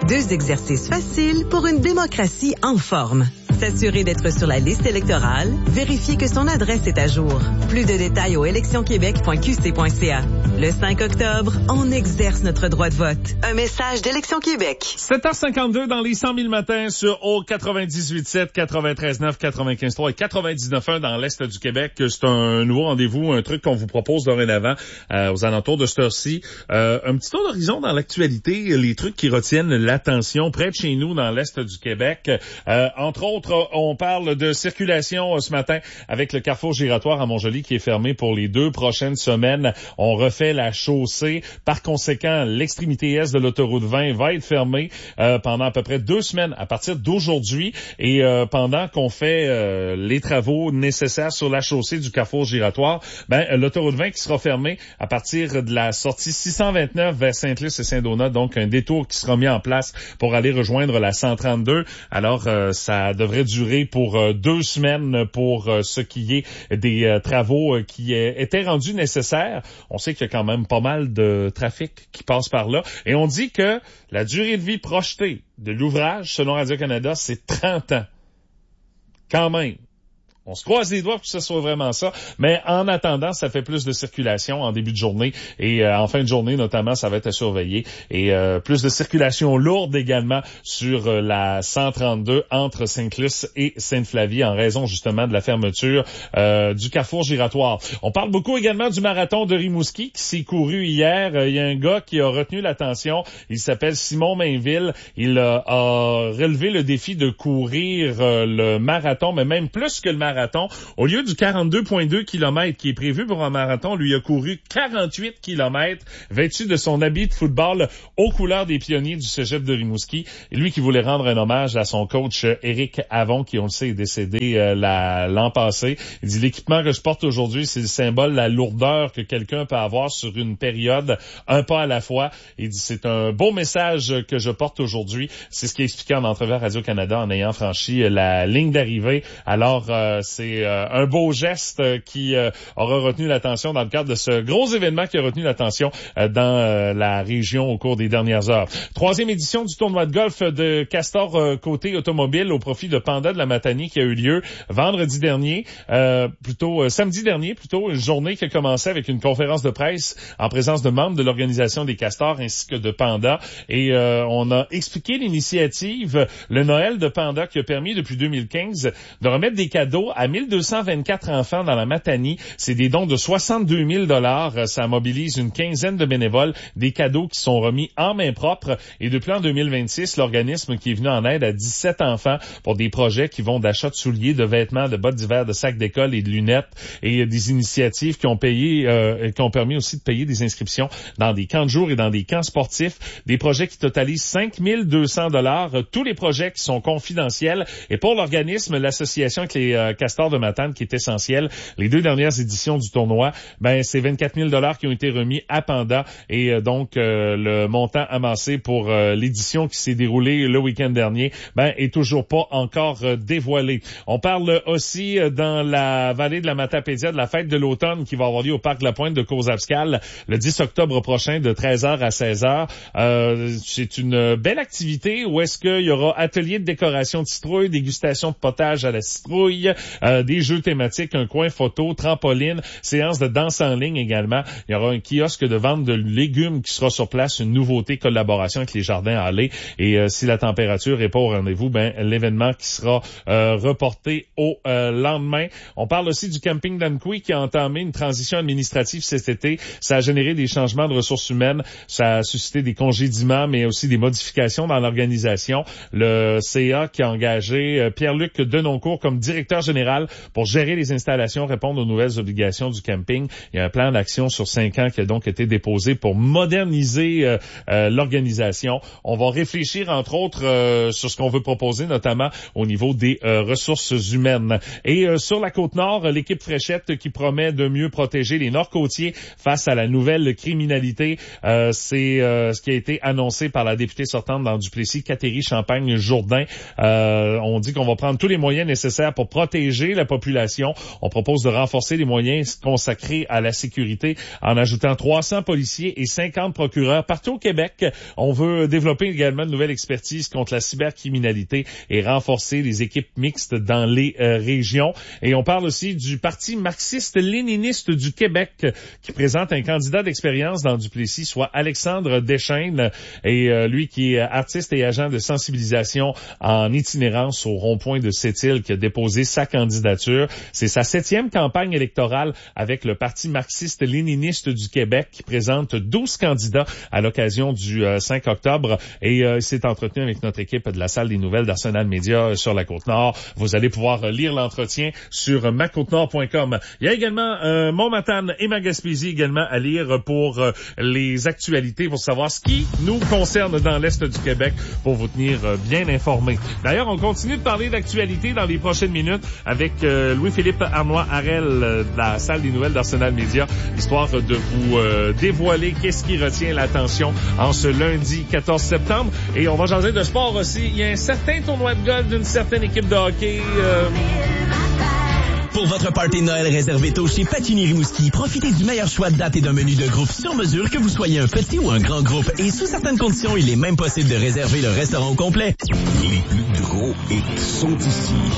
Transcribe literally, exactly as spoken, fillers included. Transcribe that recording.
Deux exercices faciles pour une démocratie en forme. S'assurer d'être sur la liste électorale, vérifier que son adresse est à jour. Plus de détails au élections québec point q c point c a. Le cinq octobre, on exerce notre droit de vote. Un message d'Élections Québec. sept heures cinquante-deux dans les cent mille matins sur O quatre-vingt-dix-huit sept, quatre-vingt-treize neuf, quatre-vingt-quinze trois et quatre-vingt-dix-neuf un dans l'Est du Québec. C'est un nouveau rendez-vous, un truc qu'on vous propose dorénavant euh, aux alentours de cette heure-ci. Euh, un petit tour d'horizon dans l'actualité, les trucs qui retiennent l'attention près de chez nous dans l'Est du Québec. Euh, entre autres, on parle de circulation ce matin avec le carrefour giratoire à Montjoly qui est fermé pour les deux prochaines semaines. On refait la chaussée. Par conséquent, l'extrémité est de l'autoroute vingt va être fermée euh, pendant à peu près deux semaines à partir d'aujourd'hui. Et euh, pendant qu'on fait euh, les travaux nécessaires sur la chaussée du carrefour giratoire, ben l'autoroute vingt qui sera fermée à partir de la sortie six cent vingt-neuf vers Sainte-Luce et Saint-Donat. Donc, un détour qui sera mis en place pour aller rejoindre la cent trente-deux. Alors, euh, ça devrait durer pour euh, deux semaines pour euh, ce qui est des euh, travaux euh, qui euh, étaient rendus nécessaires. On sait qu'il y a quand même pas mal de trafic qui passe par là. Et on dit que la durée de vie projetée de l'ouvrage, selon Radio-Canada, c'est trente ans. Quand même. On se croise les doigts pour que ce soit vraiment ça, mais en attendant, ça fait plus de circulation en début de journée et euh, en fin de journée notamment, ça va être à surveiller et euh, plus de circulation lourde également sur euh, la cent trente-deux entre Sainte-Luce et Sainte-Flavie en raison justement de la fermeture euh, du carrefour giratoire. On parle beaucoup également du marathon de Rimouski qui s'est couru hier. Euh, il y a un gars qui a retenu l'attention, il s'appelle Simon Mainville. Il euh, a relevé le défi de courir euh, le marathon, mais même plus que le marathon. Marathon. Au lieu du quarante-deux virgule deux kilomètres qui est prévu pour un marathon, lui a couru quarante-huit kilomètres vêtu de son habit de football aux couleurs des pionniers du cégep de Rimouski. Et lui qui voulait rendre un hommage à son coach Éric Avon, qui on le sait est décédé euh, la, l'an passé. Il dit l'équipement que je porte aujourd'hui, c'est le symbole de la lourdeur que quelqu'un peut avoir sur une période, un pas à la fois. Il dit c'est un beau message que je porte aujourd'hui. C'est ce qu'il a expliqué en entrevue à Radio-Canada en ayant franchi la ligne d'arrivée. Alors, euh, c'est euh, un beau geste euh, qui euh, aura retenu l'attention dans le cadre de ce gros événement qui a retenu l'attention euh, dans euh, la région au cours des dernières heures. Troisième édition du tournoi de golf de Castor euh, côté automobile au profit de Panda de la Matanie qui a eu lieu vendredi dernier, euh, plutôt euh, samedi dernier, plutôt une journée qui a commencé avec une conférence de presse en présence de membres de l'organisation des Castors ainsi que de Panda. Et euh, on a expliqué l'initiative, le Noël de Panda qui a permis depuis deux mille quinze de remettre des cadeaux à mille deux cent vingt-quatre enfants dans la Matanie. C'est des dons de soixante-deux mille dollars. Ça mobilise une quinzaine de bénévoles, des cadeaux qui sont remis en main propre. Et depuis en deux mille vingt-six, l'organisme qui est venu en aide à dix-sept enfants pour des projets qui vont d'achat de souliers, de vêtements, de bottes d'hiver, de sacs d'école et de lunettes. Et des initiatives qui ont payé, euh, qui ont permis aussi de payer des inscriptions dans des camps de jour et dans des camps sportifs. Des projets qui totalisent cinq mille deux cents dollars. Tous les projets qui sont confidentiels. Et pour l'organisme, l'association avec les euh, Castors de Matane qui est essentiel. Les deux dernières éditions du tournoi, ben c'est vingt-quatre mille dollars qui ont été remis à Panda et euh, donc euh, le montant amassé pour euh, l'édition qui s'est déroulée le week-end dernier, ben est toujours pas encore euh, dévoilé. On parle aussi euh, dans la vallée de la Matapédia de la fête de l'automne qui va avoir lieu au parc de la Pointe de Cours-Abscal le dix octobre prochain de treize heures à seize heures. Euh, c'est une belle activité où est-ce qu'il y aura atelier de décoration de citrouille, dégustation de potage à la citrouille, Euh, des jeux thématiques, un coin photo, trampoline, séance de danse en ligne également. Il y aura un kiosque de vente de légumes qui sera sur place, une nouveauté, collaboration avec les jardins allés. Et euh, si la température est pas au rendez-vous, ben l'événement qui sera euh, reporté au euh, lendemain. On parle aussi du camping d'Amqui qui a entamé une transition administrative cet été. Ça a généré des changements de ressources humaines, ça a suscité des congédiements, mais aussi des modifications dans l'organisation. Le C A qui a engagé euh, Pierre-Luc Denoncourt comme directeur général pour gérer les installations, répondre aux nouvelles obligations du camping. Il y a un plan d'action sur cinq ans qui a donc été déposé pour moderniser euh, euh, l'organisation. On va réfléchir, entre autres, euh, sur ce qu'on veut proposer, notamment au niveau des euh, ressources humaines. Et euh, sur la Côte-Nord, l'équipe Fréchette qui promet de mieux protéger les Nord-Côtiers face à la nouvelle criminalité. Euh, c'est euh, ce qui a été annoncé par la députée sortante dans Duplessis, Catherine Champagne-Jourdain. Euh, on dit qu'on va prendre tous les moyens nécessaires pour protéger protéger la population. On propose de renforcer les moyens consacrés à la sécurité en ajoutant trois cents policiers et cinquante procureurs partout au Québec. On veut développer également une nouvelle expertise contre la cybercriminalité et renforcer les équipes mixtes dans les euh, régions. Et on parle aussi du Parti marxiste-léniniste du Québec qui présente un candidat d'expérience dans Duplessis, soit Alexandre Deschênes, et euh, lui qui est artiste et agent de sensibilisation en itinérance au rond-point de Sept-Îles qui a déposé sa candidature. C'est sa septième campagne électorale avec le Parti marxiste-léniniste du Québec qui présente douze candidats à l'occasion du euh, cinq octobre et euh, s'est entretenu avec notre équipe de la salle des nouvelles d'Arsenal Média euh, sur la Côte-Nord. Vous allez pouvoir euh, lire l'entretien sur ma côte nord point com. Il y a également euh, Montmatane et ma Gaspésie également à lire pour euh, les actualités, pour savoir ce qui nous concerne dans l'Est du Québec, pour vous tenir euh, bien informés. D'ailleurs, on continue de parler d'actualité dans les prochaines minutes avec euh, Louis-Philippe Arnois-Harel euh, de la salle des nouvelles d'Arsenal Média, histoire de vous euh, dévoiler qu'est-ce qui retient l'attention en ce lundi quatorze septembre. Et on va jaser de sport aussi. Il y a un certain tournoi de golf d'une certaine équipe de hockey. Euh... Pour votre party de Noël réservé tôt chez Patini Rimouski, profitez du meilleur choix de date et d'un menu de groupe sur mesure, que vous soyez un petit ou un grand groupe. Et sous certaines conditions, il est même possible de réserver le restaurant au complet. Les plus gros hits sont ici.